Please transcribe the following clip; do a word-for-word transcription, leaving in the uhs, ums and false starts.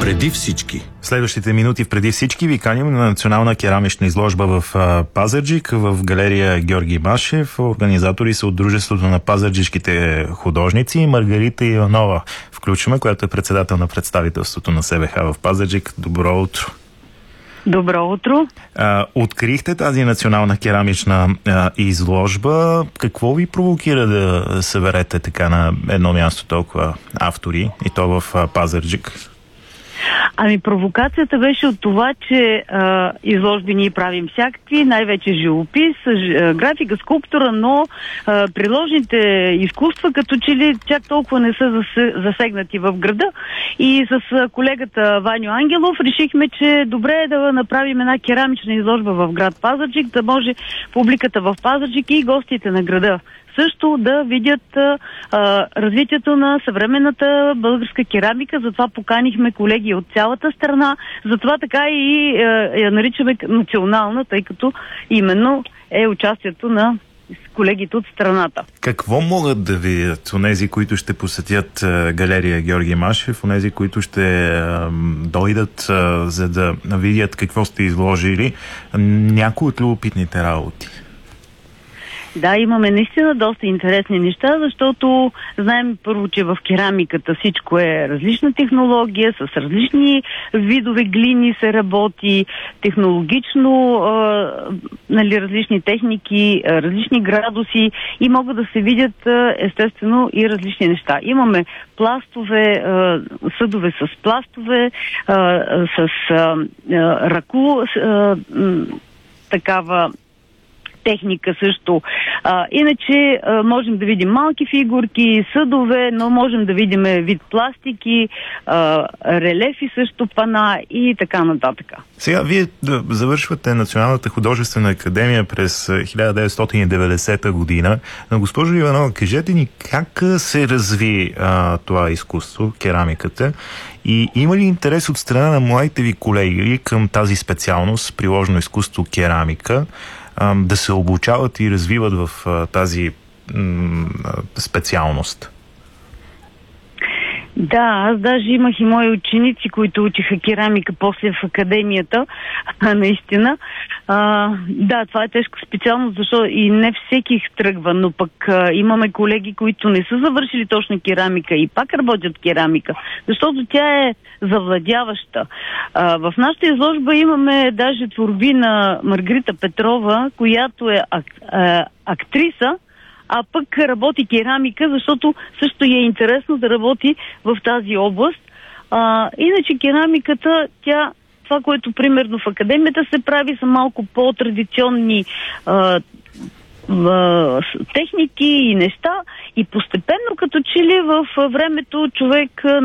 Преди всички. В следващите минути в Преди всички ви каним на национална керамична изложба в Пазарджик, в галерия Георги Машев. Организатори са от Дружеството на пазарджишките художници. Маргарита Иванова включваме, която е председател на представителството на СБХ в Пазарджик. Добро утро! Добро утро! А, открихте тази национална керамична а, изложба. Какво ви провокира да съберете така на едно място толкова автори, и то в а, Пазарджик? Ами провокацията беше от това, че а, изложби ние правим всякакви, най-вече живопис, ж, графика, скулптура, но а, приложните изкуства като че ли чак толкова не са засегнати в града. И с колегата Ваньо Ангелов решихме, че добре е да направим една керамична изложба в град Пазарджик, да може публиката в Пазарджик и гостите на града също да видят а, развитието на съвременната българска керамика. Затова поканихме колеги от цялата страна. Затова така и а, я наричаме национална, тъй като именно е участието на колегите от страната. Какво могат да видят онези, които ще посетят а, галерия Георги Машев, онези, които ще а, дойдат, а, за да видят какво сте изложили? Някои от любопитните работи. Да, имаме наистина доста интересни неща, защото знаем първо, че в керамиката всичко е различна технология, с различни видове глини се работи, технологично, а, нали, различни техники, а, различни градуси и могат да се видят а, естествено и различни неща. Имаме пластове, а, съдове с пластове, а, с а, а, ръку, а, такава техника също. А, иначе а, можем да видим малки фигурки, съдове, но можем да видим вид пластики, а, релефи също, пана и така нататък. Сега вие да завършвате Националната художествена академия през хиляда деветстотин и деветдесета година. Но госпожо Иванова, кажете ни как се разви а, това изкуство, керамиката, и има ли интерес от страна на младите ви колеги към тази специалност, приложено изкуство керамика, да се обучават и развиват в а, тази м- специалност? Да, аз даже имах и мои ученици, които учиха керамика после в академията, а, наистина. А, да, това е тежка специалност, защото и не всеки тръгва, но пък а, имаме колеги, които не са завършили точно керамика и пак работят керамика, защото тя е завладяваща. А, в нашата изложба имаме даже творби на Маргарита Петрова, която е ак, а, актриса, а пък работи керамика, защото също е интересно да работи в тази област. А, иначе керамиката, тя, това, което примерно в академията се прави, са малко по-традиционни а, а, техники и неща, и постепенно като че ли в времето човек